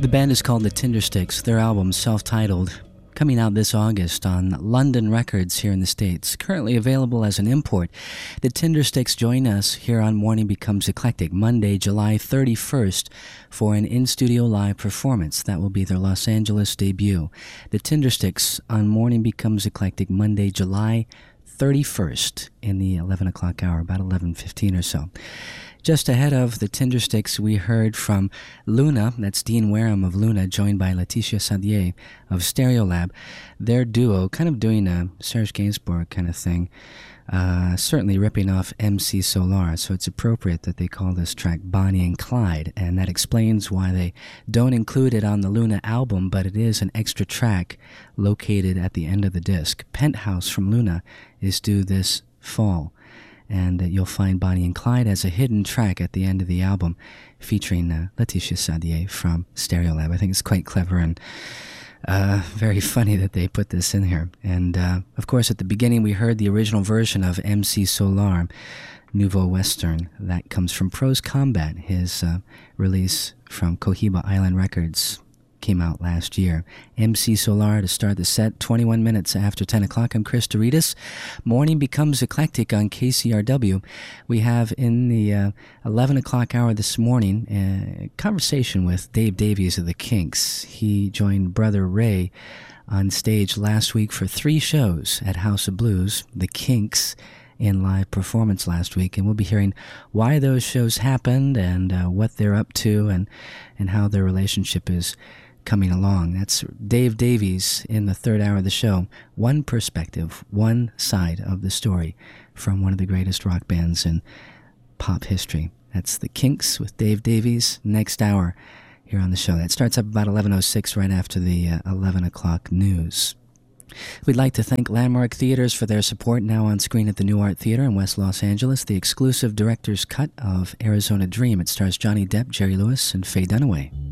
The band is called the Tindersticks. Their album, self-titled, coming out this August on London Records here in the States. Currently available as an import. The Tindersticks join us here on Morning Becomes Eclectic, Monday, July 31st, for an in-studio live performance. That will be their Los Angeles debut. The Tindersticks on Morning Becomes Eclectic, Monday, July 31st in the 11 o'clock hour, about 11:15 or so. Just ahead of the Tindersticks, we heard from Luna, that's Dean Wareham of Luna, joined by Laetitia Sadier of Stereolab. Their duo, kind of doing a Serge Gainsbourg kind of thing, certainly ripping off MC Solar, so it's appropriate that they call this track Bonnie and Clyde, and that explains why they don't include it on the Luna album, but it is an extra track located at the end of the disc. Penthouse from Luna is due this fall, and you'll find Bonnie and Clyde as a hidden track at the end of the album featuring Laetitia Sadier from Stereolab. I think it's quite clever and very funny that they put this in here. And of course, at the beginning, we heard the original version of MC Solar, Nouveau Western. That comes from Pros Combat, his release from Cohiba Island Records. Came out last year. MC Solar to start the set, 21 minutes after 10 o'clock. I'm Chris Doritas. Morning Becomes Eclectic on KCRW. We have in the 11 o'clock hour this morning a conversation with Dave Davies of the Kinks. He joined Brother Ray on stage last week for 3 shows at House of Blues, the Kinks in live performance last week, and we'll be hearing why those shows happened and what they're up to and how their relationship is coming along. That's Dave Davies in the third hour of the show. One perspective, one side of the story from one of the greatest rock bands in pop history. That's the Kinks with Dave Davies next hour here on the show. That starts up about 11:06 right after the 11 o'clock news. We'd like to thank Landmark Theaters for their support, now on screen at the New Art Theater in West Los Angeles, the exclusive director's cut of Arizona Dream. It stars Johnny Depp, Jerry Lewis, and Faye Dunaway.